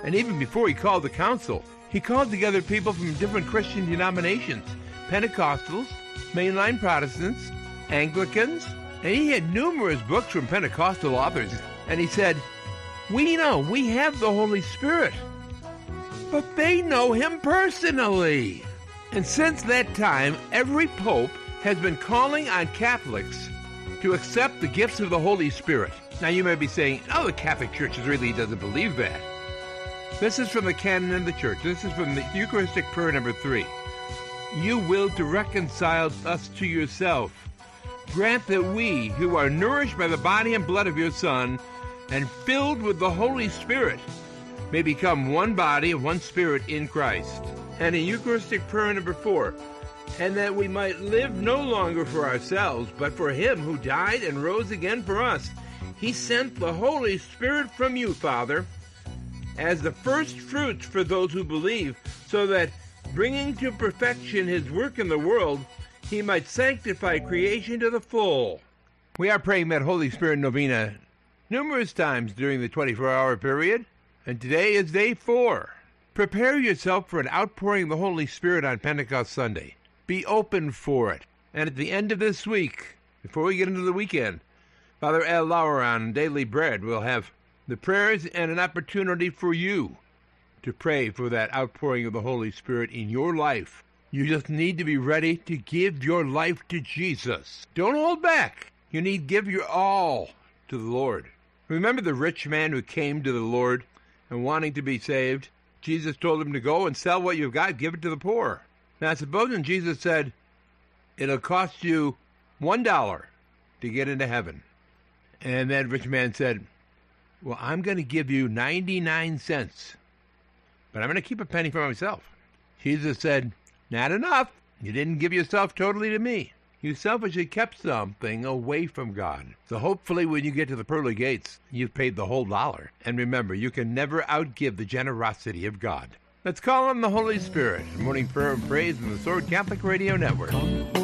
And even before he called the council, he called together people from different Christian denominations, Pentecostals, mainline Protestants, Anglicans, and he had numerous books from Pentecostal authors. And he said, we know we have the Holy Spirit, but they know him personally. And since that time, every pope has been calling on Catholics to accept the gifts of the Holy Spirit. Now you may be saying, oh, the Catholic Church really doesn't believe that. This is from the Canon of the Church. This is from the Eucharistic Prayer number 3. You will to reconcile us to yourself. Grant that we, who are nourished by the body and blood of your Son, and filled with the Holy Spirit, may become one body and one spirit in Christ. And in Eucharistic Prayer number 4, and that we might live no longer for ourselves, but for him who died and rose again for us. He sent the Holy Spirit from you, Father, as the first fruits for those who believe, so that, bringing to perfection his work in the world, he might sanctify creation to the full. We are praying that Holy Spirit novena numerous times during the 24-hour period, and today is day 4. Prepare yourself for an outpouring of the Holy Spirit on Pentecost Sunday. Be open for it. And at the end of this week, before we get into the weekend, Father Al Lauer on Daily Bread will have the prayers and an opportunity for you to pray for that outpouring of the Holy Spirit in your life. You just need to be ready to give your life to Jesus. Don't hold back. You need to give your all to the Lord. Remember the rich man who came to the Lord and wanting to be saved? Jesus told him to go and sell what you've got, give it to the poor. Now, supposing Jesus said, it'll cost you $1 to get into heaven. And that rich man said, well, I'm going to give you 99 cents, but I'm going to keep a penny for myself. Jesus said, not enough. You didn't give yourself totally to me. You selfishly kept something away from God. So hopefully when you get to the pearly gates, you've paid the whole $1. And remember, you can never outgive the generosity of God. Let's call on the Holy Spirit. Morning prayer and praise on the Sword Catholic Radio Network.